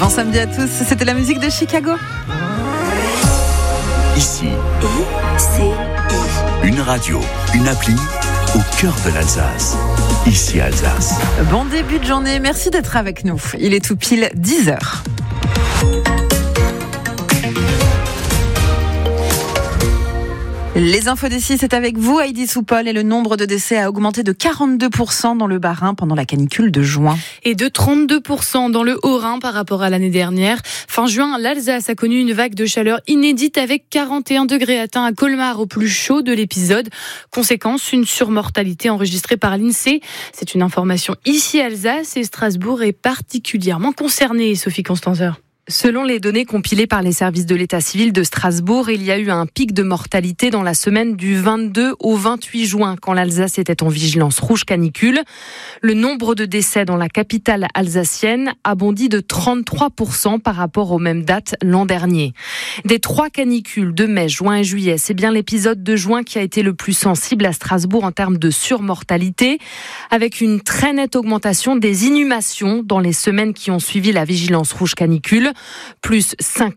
Bon samedi à tous, c'était la musique de Chicago. Ici, une radio, une appli au cœur de l'Alsace. Ici Alsace. Bon début de journée, merci d'être avec nous. Il est tout pile 10h. Les infos des 6, c'est avec vous, Heidi Soupol, et le nombre de décès a augmenté de 42% dans le Bas-Rhin pendant la canicule de juin. Et de 32% dans le Haut-Rhin par rapport à l'année dernière. Fin juin, l'Alsace a connu une vague de chaleur inédite avec 41 degrés atteints à Colmar au plus chaud de l'épisode. Conséquence, une surmortalité enregistrée par l'INSEE. C'est une information ici Alsace et Strasbourg est particulièrement concernée, Sophie Constanzer. Selon les données compilées par les services de l'état civil de Strasbourg, il y a eu un pic de mortalité dans la semaine du 22 au 28 juin, quand l'Alsace était en vigilance rouge canicule. Le nombre de décès dans la capitale alsacienne a bondi de 33% par rapport aux mêmes dates l'an dernier. Des 3 canicules de mai, juin et juillet, c'est bien l'épisode de juin qui a été le plus sensible à Strasbourg en termes de surmortalité, avec une très nette augmentation des inhumations dans les semaines qui ont suivi la vigilance rouge canicule. Plus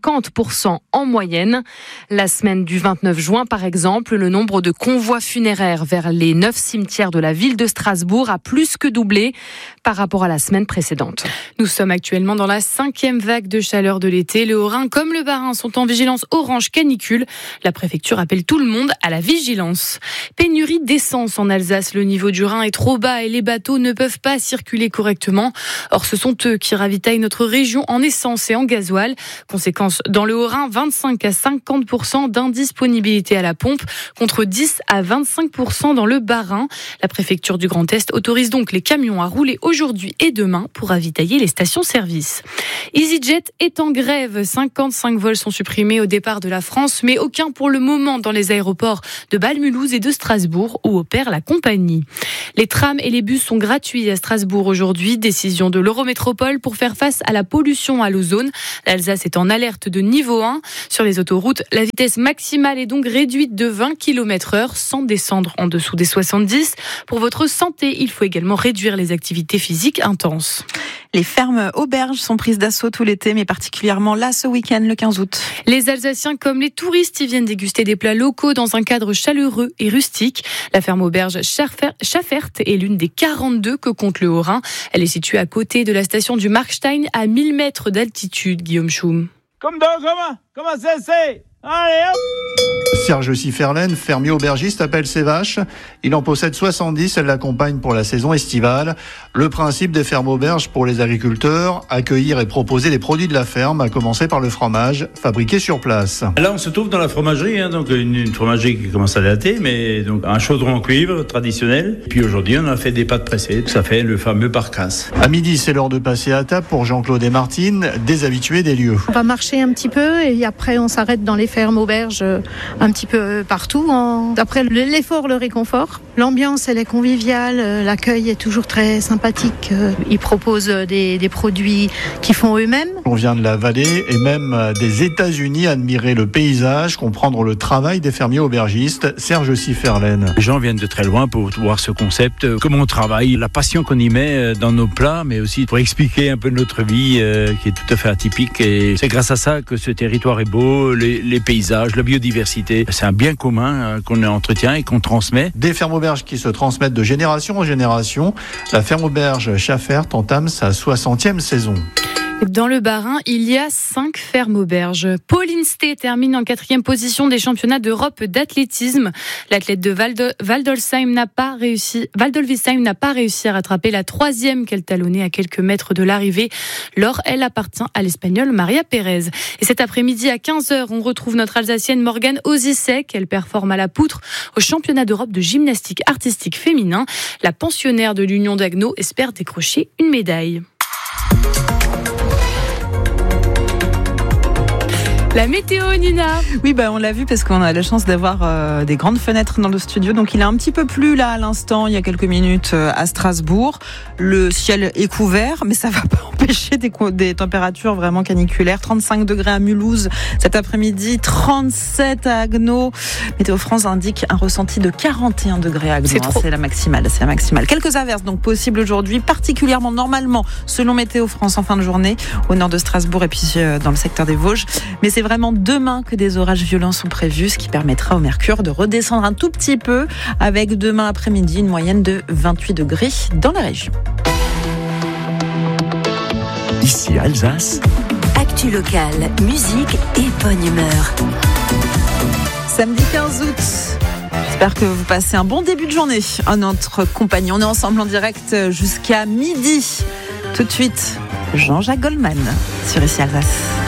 50% en moyenne. La semaine du 29 juin, par exemple, le nombre de convois funéraires vers les 9 cimetières de la ville de Strasbourg a plus que doublé par rapport à la semaine précédente. Nous sommes actuellement dans la 5e vague de chaleur de l'été. Le Haut-Rhin comme le Bas-Rhin sont en vigilance orange canicule. La préfecture appelle tout le monde à la vigilance. Pénurie d'essence en Alsace. Le niveau du Rhin est trop bas et les bateaux ne peuvent pas circuler correctement. Or, ce sont eux qui ravitaillent notre région en essence et en gasoil. Conséquence, dans le Haut-Rhin, 25 à 50% d'indisponibilité à la pompe contre 10 à 25% dans le Bas-Rhin. La préfecture du Grand Est autorise donc les camions à rouler aujourd'hui et demain pour ravitailler les stations-service. EasyJet est en grève. 55 vols sont supprimés au départ de la France, mais aucun pour le moment dans les aéroports de Bâle, Mulhouse et de Strasbourg où opère la compagnie. Les trams et les bus sont gratuits à Strasbourg aujourd'hui. Décision de l'Eurométropole pour faire face à la pollution à l'ozone. L'Alsace est en alerte de niveau 1. Sur les autoroutes, la vitesse maximale est donc réduite de 20 km/h sans descendre en dessous des 70. Pour votre santé, il faut également réduire les activités physiques intenses. Les fermes auberges sont prises d'assaut tout l'été, mais particulièrement là ce week-end, le 15 août. Les Alsaciens comme les touristes y viennent déguster des plats locaux dans un cadre chaleureux et rustique. La ferme auberge Schaffert est l'une des 42 que compte le Haut-Rhin. Elle est située à côté de la station du Markstein à 1000 mètres d'altitude, Guillaume Schum. Comment ça c'est? Allez hop! Serge Sifferlen, fermier aubergiste, appelle ses vaches. Il en possède 70, elle l'accompagne pour la saison estivale. Le principe des fermes auberges pour les agriculteurs, accueillir et proposer les produits de la ferme, à commencer par le fromage, fabriqué sur place. Là, on se trouve dans la fromagerie, donc une fromagerie qui commence à dater, mais donc un chaudron en cuivre traditionnel. Puis aujourd'hui, on a fait des pâtes pressées, ça fait le fameux parcasse. À midi, c'est l'heure de passer à table pour Jean-Claude et Martine, des habitués des lieux. On va marcher un petit peu et après on s'arrête dans les fermes auberges un petit peu partout. Après l'effort, le réconfort. L'ambiance, elle est conviviale, l'accueil est toujours très sympathique. Ils proposent des produits qu'ils font eux-mêmes. On vient de la vallée et même des États-Unis admirer le paysage, comprendre le travail des fermiers aubergistes. Serge Sifferlen. Les gens viennent de très loin pour voir ce concept, comment on travaille, la passion qu'on y met dans nos plats, mais aussi pour expliquer un peu notre vie qui est tout à fait atypique. Et c'est grâce à ça que ce territoire est beau, les paysages, la biodiversité. C'est un bien commun qu'on entretient et qu'on transmet. Des fermes auberges qui se transmettent de génération en génération. La ferme auberge Schaffert entame sa 60e saison. Dans le Bas-Rhin, il y a 5 fermes auberges. Pauline Stee termine en 4e position des championnats d'Europe d'athlétisme. L'athlète de Waldolsheim n'a pas réussi à rattraper la 3e qu'elle talonnait à quelques mètres de l'arrivée. L'or, elle appartient à l'Espagnole Maria Pérez. Et cet après-midi à 15h, on retrouve notre Alsacienne Morgane Ozisek. Elle performe à la poutre au championnat d'Europe de gymnastique artistique féminin. La pensionnaire de l'Union d'Agno espère décrocher une médaille. La météo, Nina. Oui, on l'a vu parce qu'on a la chance d'avoir des grandes fenêtres dans le studio. Donc il a un petit peu plu là à l'instant, il y a quelques minutes à Strasbourg. Le ciel est couvert, mais ça va pas empêcher des températures vraiment caniculaires. 35 degrés à Mulhouse cet après-midi, 37 à Haguenau. Météo France indique un ressenti de 41 degrés à Haguenau. C'est la maximale. Quelques averses donc possibles aujourd'hui, particulièrement normalement selon Météo France en fin de journée au nord de Strasbourg et puis dans le secteur des Vosges. Mais c'est vraiment demain que des orages violents sont prévus, ce qui permettra au mercure de redescendre un tout petit peu avec demain après-midi une moyenne de 28 degrés dans la région. Ici Alsace. Actu locale, musique et bonne humeur. Samedi 15 août. J'espère que vous passez un bon début de journée en notre compagnie. On est ensemble en direct jusqu'à midi. Tout de suite, Jean-Jacques Goldman sur Ici Alsace.